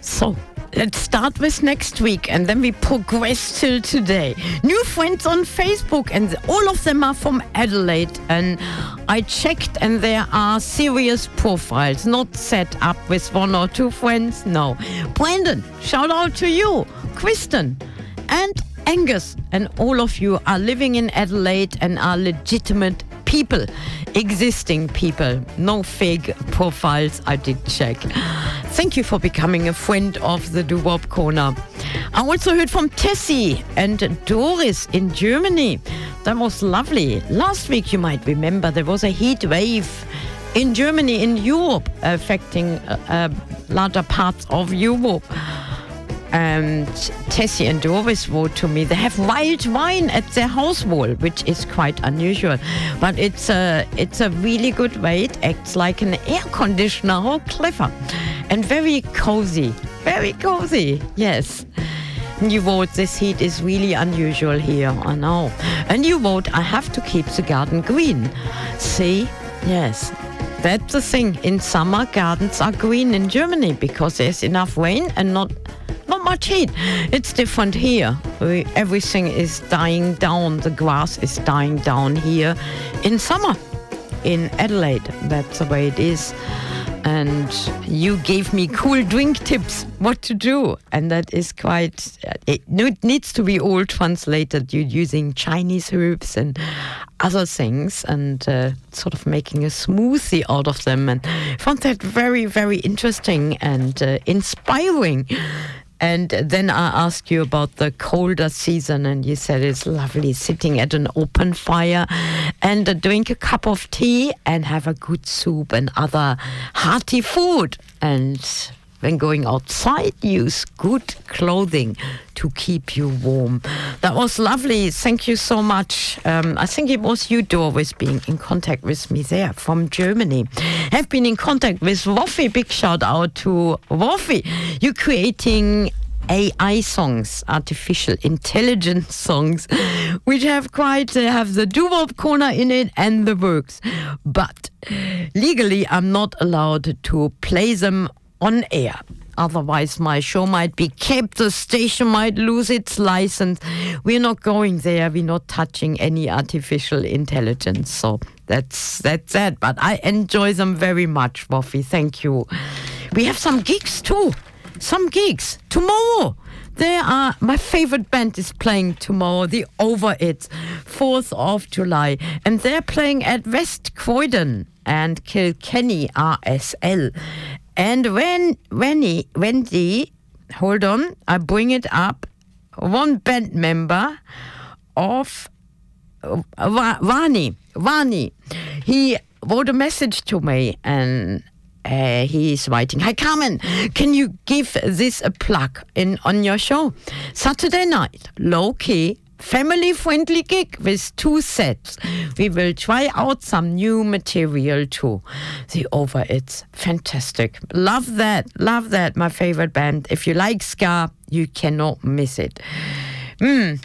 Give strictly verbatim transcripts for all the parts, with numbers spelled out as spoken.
So, let's start with next week and then we progress till today. New friends on Facebook and all of them are from Adelaide, and I checked and there are serious profiles, not set up with one or two friends, no. Brandon, shout out to you. Kristen and Angus, and all of you are living in Adelaide and are legitimate people, existing people, no fake profiles. I did check. Thank you for becoming a friend of the Doo-Wop Corner. I also heard from Tessie and Doris in Germany. That was lovely. Last week, you might remember, there was a heat wave in Germany, in Europe, affecting uh, uh, larger parts of Europe. And Tessie and Doris wrote to me, they have wild wine at their house wall, which is quite unusual. But it's a, it's a really good way. It acts like an air conditioner. How clever. And very cozy. Very cozy. Yes. And you wrote, this heat is really unusual here. I know. And you wrote, I have to keep the garden green. See? Yes. That's the thing. In summer, gardens are green in Germany because there's enough rain and not... Not much heat. It's different here. We, everything is dying down. The grass is dying down here in summer in Adelaide. That's the way it is. And you gave me cool drink tips what to do. And that is quite... It, it needs to be all translated. You're using Chinese herbs and other things and uh, sort of making a smoothie out of them. And I found that very, very interesting and uh, inspiring. And then I asked you about the colder season, and you said it's lovely sitting at an open fire and uh, drink a cup of tea and have a good soup and other hearty food. And when going outside, use good clothing to keep you warm. That was lovely. Thank you so much. Um, I think it was you, Doris, being in contact with me there from Germany. Have been in contact with Woffy. Big shout out to Woffy. You're creating A I songs, artificial intelligence songs, which have quite uh, have the Doo-Wop Corner in it and the works. But legally, I'm not allowed to play them on air. Otherwise, my show might be kept, the station might lose its license. We're not going there. We're not touching any artificial intelligence. So that's that's that. But I enjoy them very much, Woffy. Thank you. We have some gigs too. Some gigs tomorrow. There are, my favorite band is playing tomorrow, the Over It, fourth of July. And they're playing at West Croydon and Kilkenny R S L. And when Wendy, Wendy, hold on, I bring it up, one band member of uh, Vani, Vani, he wrote a message to me and uh, he's writing, hi Carmen, can you give this a plug in on your show? Saturday night, low-key, family-friendly gig with two sets. We will try out some new material too. The Over It's fantastic. Love that. Love that. My favorite band. If you like ska, you cannot miss it. Mm.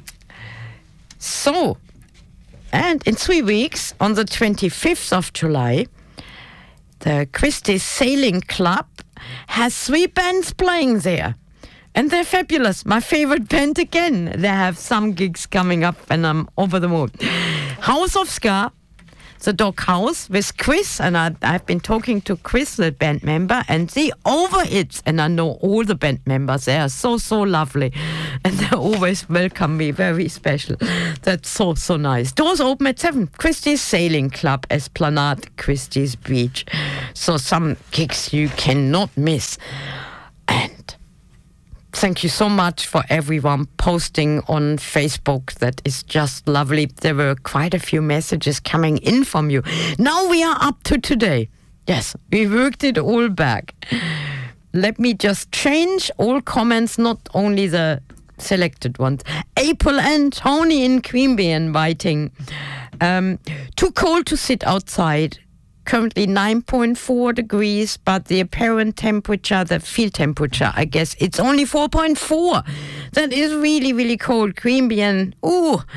So, and in three weeks, on the twenty-fifth of July, the Christie's Sailing Club has three bands playing there. And they're fabulous. My favorite band again. They have some gigs coming up and I'm over the moon. House of Ska, the Dog House with Chris. And I, I've been talking to Chris, the band member, and the Over It. And I know all the band members. They are so, so lovely. And they always welcome me. Very special. That's so, so nice. Doors open at seven. Christie's Sailing Club, Esplanade, Christie's Beach. So some gigs you cannot miss. And thank you so much for everyone posting on Facebook. That is just lovely. There were quite a few messages coming in from you. Now we are up to today. Yes, we worked it all back. Let me just change all comments, not only the selected ones. April and Tony in Queanbeyan inviting. Um, too cold to sit outside. Currently nine point four degrees, but the apparent temperature, the field temperature, I guess, it's only four point four. That is really, really cold. Queanbeyan, ooh,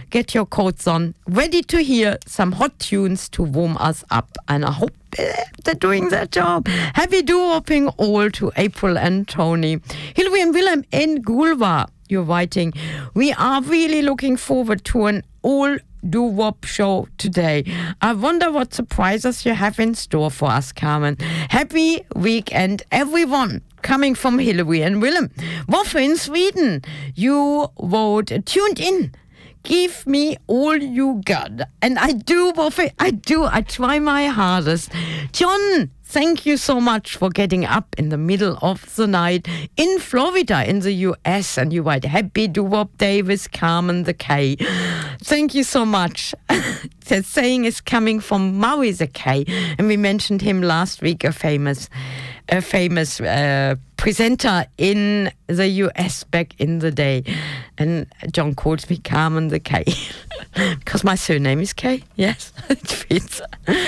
get your coats on, ready to hear some hot tunes to warm us up. And I hope they're doing their job. Happy doo-wopping all to April and Tony. Hilary and Willem in Gulva, you're writing, we are really looking forward to an all doo-wop show today. I wonder what surprises you have in store for us, Carmen. Happy weekend, everyone. Coming from Hilary and Willem. Woffe in Sweden, you vote tuned in. Give me all you got. And I do, Woffe, I do. I try my hardest. John, thank you so much for getting up in the middle of the night in Florida, in the U S. And you write, happy doo-wop day with Carmen the K. Thank you so much. The saying is coming from Maui the K. And we mentioned him last week, a famous a famous uh, presenter in the U S back in the day. And John calls me Carmen the K. Because my surname is K. Yes, it fits.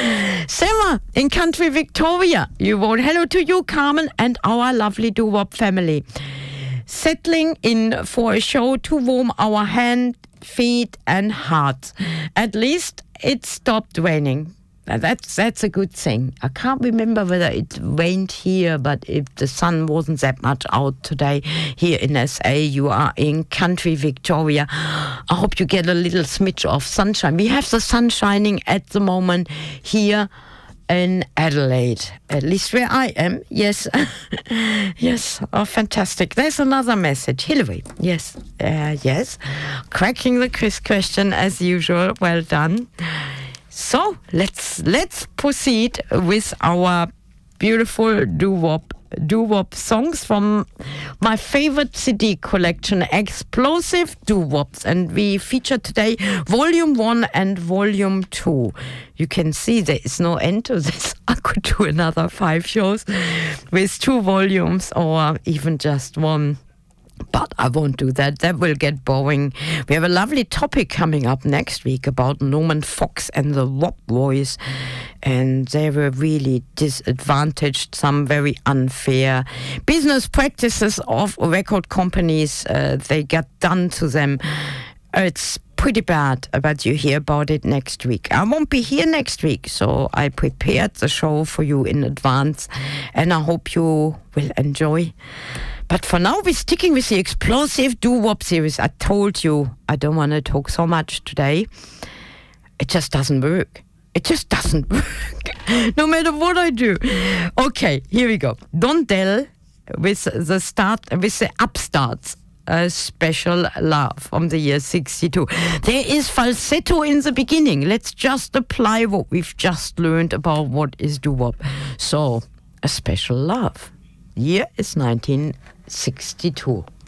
Sarah in country Victoria, you wrote, hello to you, Carmen, and our lovely doo-wop family. Settling in for a show to warm our hands, feet and hearts. At least it stopped raining. Now that's that's a good thing. I can't remember whether it rained here, but if the sun wasn't that much out today here in S A, you are in country Victoria. I hope you get a little smidge of sunshine. We have the sun shining at the moment here in Adelaide, at least where I am. Yes, yes, oh, fantastic. There's another message. Hilary, yes, uh, yes. Cracking the quiz question as usual. Well done. So let's let's proceed with our beautiful doo-wop doo-wop songs from my favorite C D collection, Explosive Doo-wops, and we feature today Volume One and Volume Two. You can see there is no end to this. I could do another five shows with two volumes or even just one. But I won't do that. That will get boring. We have a lovely topic coming up next week about Norman Fox and the Wop Boys. And they were really disadvantaged, some very unfair business practices of record companies. Uh, they got done to them. It's pretty bad, but you hear about it next week. I won't be here next week, so I prepared the show for you in advance. And I hope you will enjoy. But for now, we're sticking with the Explosive Doo-wop series. I told you I don't want to talk so much today. It just doesn't work. It just doesn't work. No matter what I do. Okay, here we go. Dondell with the start, with the Upstarts. A Special Love from the year sixty-two. There is falsetto in the beginning. Let's just apply what we've just learned about what is doo-wop. So, A Special Love. Year is nineteen sixty-two.